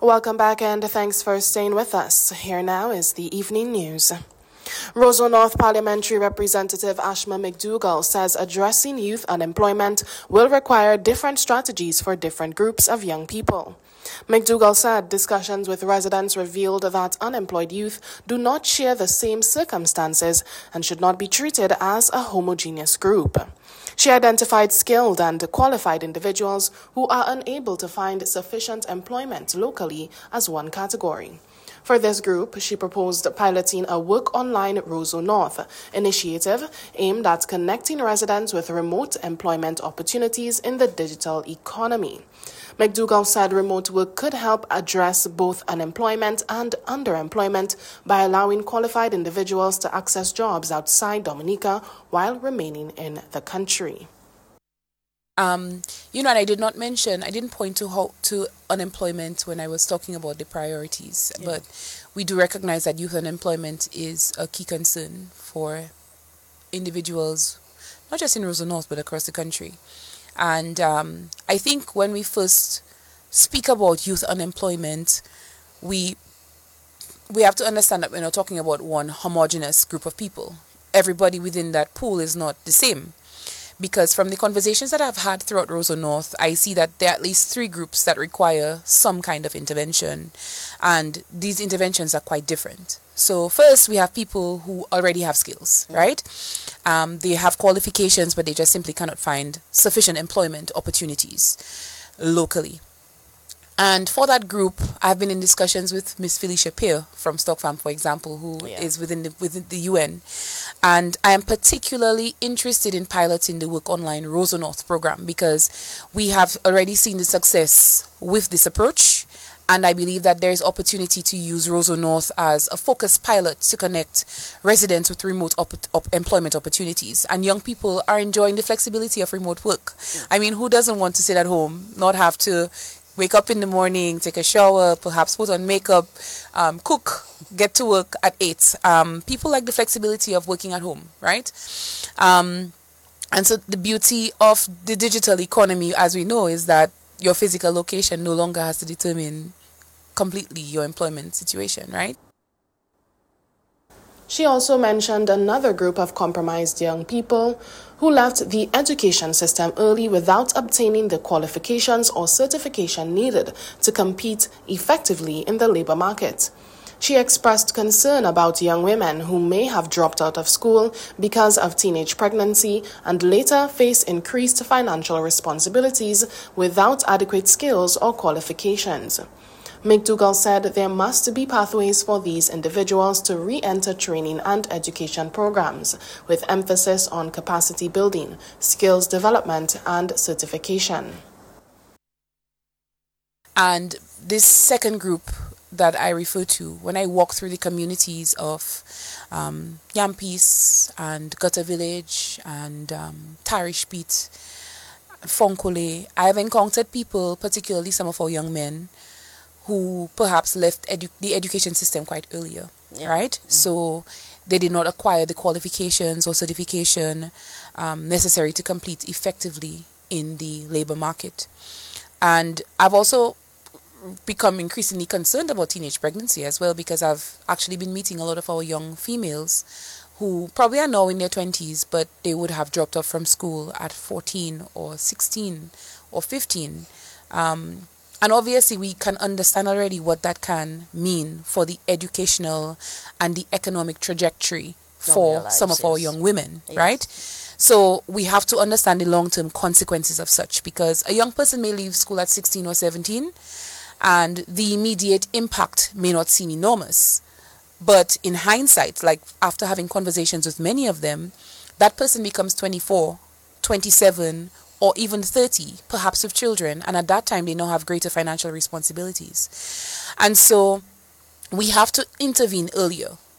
Welcome back and thanks for staying with us. Here now is the evening news. Roseau North Parliamentary Representative Ashma McDougall says addressing youth unemployment will require different strategies for different groups of young people. McDougall said discussions with residents revealed that unemployed youth do not share the same circumstances and should not be treated as a homogeneous group. She identified skilled and qualified individuals who are unable to find sufficient employment locally as one category. For this group, she proposed piloting a Work Online Roseau North initiative aimed at connecting residents with remote employment opportunities in the digital economy. McDougall said remote work could help address both unemployment and underemployment by allowing qualified individuals to access jobs outside Dominica while remaining in the country. And I didn't point to unemployment when I was talking about the priorities, but we do recognize that youth unemployment is a key concern for individuals, not just in Roseau North, but across the country. And I think when we first speak about youth unemployment, we have to understand that we're not talking about one homogeneous group of people. Everybody within that pool is not the same. Because from the conversations that I've had throughout Roseau North, I see that there are at least 3 groups that require some kind of intervention. And these interventions are quite different. So first, we have people who already have skills, right? They have qualifications, but they just simply cannot find sufficient employment opportunities locally. And for that group, I've been in discussions with Miss Felicia Peer from Stock Farm, for example, who is within the UN. And I am particularly interested in piloting the Work Online Roseau North program because we have already seen the success with this approach. And I believe that there is opportunity to use Roseau North as a focused pilot to connect residents with remote employment opportunities. And young people are enjoying the flexibility of remote work. I mean, who doesn't want to sit at home, not have to wake up in the morning, take a shower, perhaps put on makeup, cook, get to work at 8. People like the flexibility of working at home, right? And so the beauty of the digital economy, as we know, is that your physical location no longer has to determine completely your employment situation, right? She also mentioned another group of compromised young people who left the education system early without obtaining the qualifications or certification needed to compete effectively in the labor market. She expressed concern about young women who may have dropped out of school because of teenage pregnancy and later face increased financial responsibilities without adequate skills or qualifications. McDougall said there must be pathways for these individuals to re-enter training and education programs, with emphasis on capacity building, skills development, and certification. And this second group that I refer to, when I walk through the communities of Yampis and Gutter Village and Tarishpit, Fonkole, I have encountered people, particularly some of our young men, who perhaps left the education system quite earlier, right? Mm-hmm. So they did not acquire the qualifications or certification necessary to compete effectively in the labor market. And I've also become increasingly concerned about teenage pregnancy as well, because I've actually been meeting a lot of our young females who probably are now in their 20s, but they would have dropped off from school at 14 or 16 or 15. And obviously, we can understand already what that can mean for the educational and the economic trajectory for some of our young women, right? So we have to understand the long-term consequences of such, because a young person may leave school at 16 or 17, and the immediate impact may not seem enormous. But in hindsight, like after having conversations with many of them, that person becomes 24, 27, or even 30, perhaps with children. And at that time, they now have greater financial responsibilities. And so we have to intervene earlier.